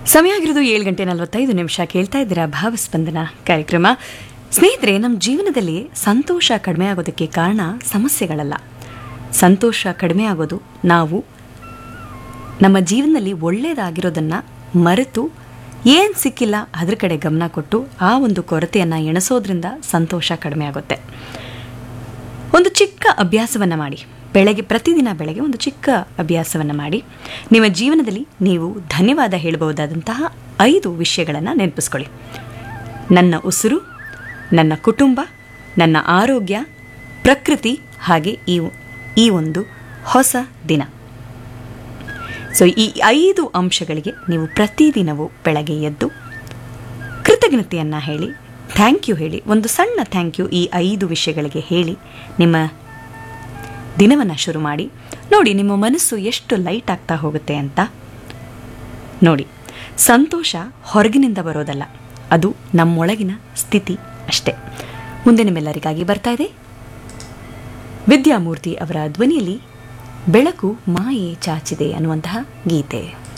ಸಮಯ ಆಗಿರೋದು 7:45 ಕೇಳ್ತಾ ಇದ್ದೀರಾ ಭಾವಸ್ಪಂದನ ಕಾರ್ಯಕ್ರಮ. ಸ್ನೇಹಿತರೆ, ನಮ್ಮ ಜೀವನದಲ್ಲಿ ಸಂತೋಷ ಕಡಿಮೆ ಆಗೋದಕ್ಕೆ ಕಾರಣ ಸಮಸ್ಯೆಗಳಲ್ಲ. ಸಂತೋಷ ಕಡಿಮೆ ಆಗೋದು ನಾವು ನಮ್ಮ ಜೀವನದಲ್ಲಿ ಒಳ್ಳೆಯದಾಗಿರೋದನ್ನು ಮರೆತು ಏನು ಸಿಕ್ಕಿಲ್ಲ ಅದ್ರ ಕಡೆ ಗಮನ ಕೊಟ್ಟು ಆ ಒಂದು ಕೊರತೆಯನ್ನು ಎಣಿಸೋದ್ರಿಂದ ಸಂತೋಷ ಕಡಿಮೆ ಆಗುತ್ತೆ. ಒಂದು ಚಿಕ್ಕ ಅಭ್ಯಾಸವನ್ನು ಮಾಡಿ, ಪ್ರತಿದಿನ ಬೆಳಗ್ಗೆ ಒಂದು ಚಿಕ್ಕ ಅಭ್ಯಾಸವನ್ನು ಮಾಡಿ, ನಿಮ್ಮ ಜೀವನದಲ್ಲಿ ನೀವು ಧನ್ಯವಾದ ಹೇಳಬಹುದಾದಂತಹ 5 ವಿಷಯಗಳನ್ನು ನೆನಪಿಸ್ಕೊಳ್ಳಿ. ನನ್ನ ಉಸಿರು, ನನ್ನ ಕುಟುಂಬ, ನನ್ನ ಆರೋಗ್ಯ, ಪ್ರಕೃತಿ, ಹಾಗೆ ಈ ಒಂದು ಹೊಸ ದಿನ. ಸೊ ಈ 5 ಅಂಶಗಳಿಗೆ ನೀವು ಪ್ರತಿದಿನವೂ ಬೆಳಗ್ಗೆ ಎದ್ದು ಕೃತಜ್ಞತೆಯನ್ನು ಹೇಳಿ, ಥ್ಯಾಂಕ್ ಯು ಹೇಳಿ, ಒಂದು ಸಣ್ಣ ಥ್ಯಾಂಕ್ ಯು ಈ 5 ವಿಷಯಗಳಿಗೆ ಹೇಳಿ ನಿಮ್ಮ ದಿನವನ್ನು ಶುರು ಮಾಡಿ. ನೋಡಿ, ನಿಮ್ಮ ಮನಸ್ಸು ಎಷ್ಟು ಲೈಟ್ ಆಗ್ತಾ ಹೋಗುತ್ತೆ ಅಂತ ನೋಡಿ. ಸಂತೋಷ ಹೊರಗಿನಿಂದ ಬರೋದಲ್ಲ, ಅದು ನಮ್ಮೊಳಗಿನ ಸ್ಥಿತಿ ಅಷ್ಟೇ. ಮುಂದೆ ನಿಮ್ಮೆಲ್ಲರಿಗಾಗಿ ಬರ್ತಾ ಇದೆ ವಿದ್ಯಾಮೂರ್ತಿ ಅವರ ಧ್ವನಿಯಲ್ಲಿ ಬೆಳಕು ಮಾಯೆ ಚಾಚಿದೆ ಅನ್ನುವಂತಹ ಗೀತೆ.